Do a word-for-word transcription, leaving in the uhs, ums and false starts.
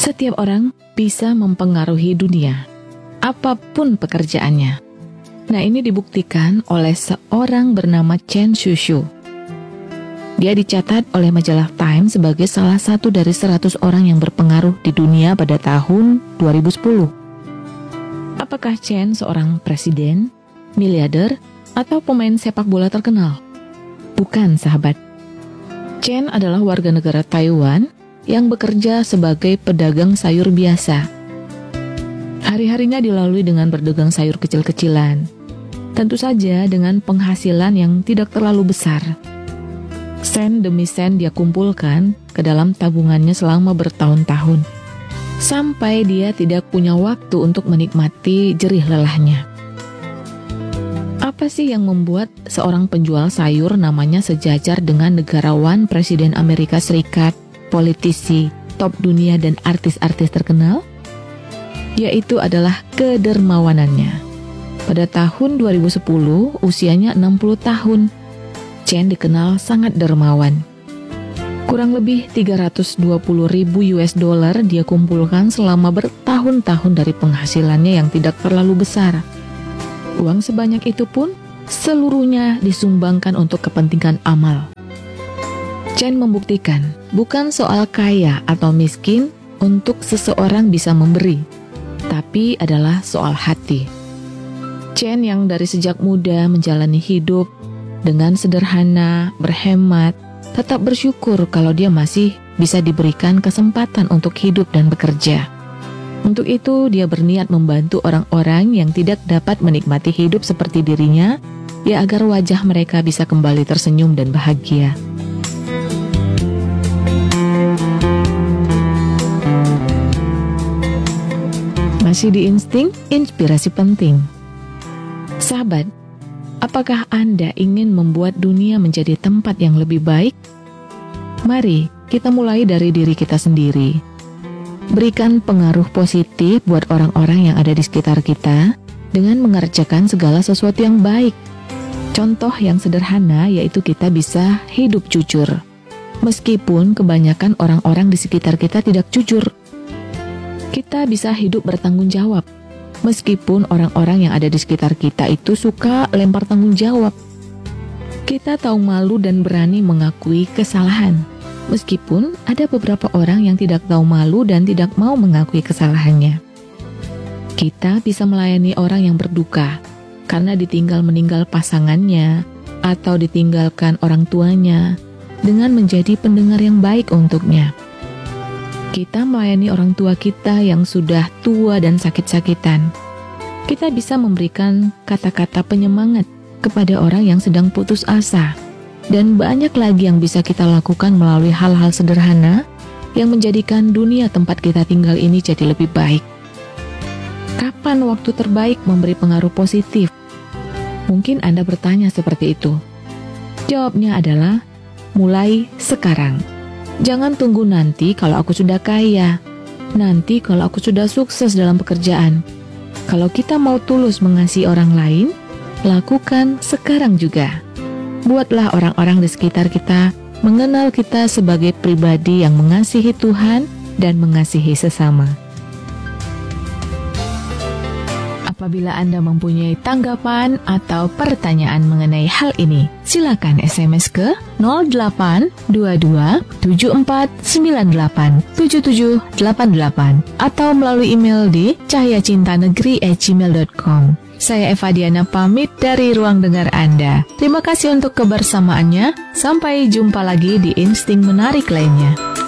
Setiap orang bisa mempengaruhi dunia, apapun pekerjaannya. Nah, ini dibuktikan oleh seorang bernama Chen Shushu. Dia dicatat oleh majalah Time sebagai salah satu dari seratus orang yang berpengaruh di dunia pada tahun dua ribu sepuluh. Apakah Chen seorang presiden, miliarder, atau pemain sepak bola terkenal? Bukan, sahabat. Chen adalah warga negara Taiwan yang bekerja sebagai pedagang sayur biasa. Hari-harinya dilalui dengan berdagang sayur kecil-kecilan. Tentu saja dengan penghasilan yang tidak terlalu besar. Sen demi sen dia kumpulkan ke dalam tabungannya selama bertahun-tahun, sampai dia tidak punya waktu untuk menikmati jerih lelahnya. Apa sih yang membuat seorang penjual sayur namanya sejajar dengan negarawan, Presiden Amerika Serikat, politisi, top dunia, dan artis-artis terkenal? Yaitu adalah kedermawanannya. Pada tahun dua ribu sepuluh, usianya enam puluh tahun. Chen dikenal sangat dermawan. Kurang lebih tiga ratus dua puluh ribu U S dollar dia kumpulkan selama bertahun-tahun dari penghasilannya yang tidak terlalu besar. Uang sebanyak itu pun seluruhnya disumbangkan untuk kepentingan amal. Chen membuktikan bukan soal kaya atau miskin untuk seseorang bisa memberi, tapi adalah soal hati. Chen yang dari sejak muda menjalani hidup dengan sederhana, berhemat, tetap bersyukur kalau dia masih bisa diberikan kesempatan untuk hidup dan bekerja. Untuk itu, dia berniat membantu orang-orang yang tidak dapat menikmati hidup seperti dirinya, ya agar wajah mereka bisa kembali tersenyum dan bahagia. Masih di Insting, inspirasi penting. Sahabat, apakah Anda ingin membuat dunia menjadi tempat yang lebih baik? Mari kita mulai dari diri kita sendiri. Berikan pengaruh positif buat orang-orang yang ada di sekitar kita dengan mengerjakan segala sesuatu yang baik. Contoh yang sederhana yaitu kita bisa hidup jujur. Meskipun kebanyakan orang-orang di sekitar kita tidak jujur. Kita bisa hidup bertanggung jawab. Meskipun orang-orang yang ada di sekitar kita itu suka lempar tanggung jawab. Kita tahu malu dan berani mengakui kesalahan. Meskipun ada beberapa orang yang tidak tahu malu dan tidak mau mengakui kesalahannya. Kita bisa melayani orang yang berduka karena ditinggal meninggal pasangannya atau ditinggalkan orang tuanya dengan menjadi pendengar yang baik untuknya. Kita melayani orang tua kita yang sudah tua dan sakit-sakitan. Kita bisa memberikan kata-kata penyemangat kepada orang yang sedang putus asa. Dan banyak lagi yang bisa kita lakukan melalui hal-hal sederhana yang menjadikan dunia tempat kita tinggal ini jadi lebih baik. Kapan waktu terbaik memberi pengaruh positif? Mungkin Anda bertanya seperti itu. Jawabnya adalah, mulai sekarang. Jangan tunggu nanti kalau aku sudah kaya, nanti kalau aku sudah sukses dalam pekerjaan. Kalau kita mau tulus mengasihi orang lain, lakukan sekarang juga. Buatlah orang-orang di sekitar kita mengenal kita sebagai pribadi yang mengasihi Tuhan dan mengasihi sesama. Apabila Anda mempunyai tanggapan atau pertanyaan mengenai hal ini, silakan S M S ke nol delapan dua dua tujuh empat sembilan delapan tujuh tujuh delapan delapan atau melalui email di cahyacintanegeri at gmail dot com. Saya Eva Diana pamit dari ruang dengar Anda. Terima kasih untuk kebersamaannya. Sampai jumpa lagi di Insting Menarik lainnya.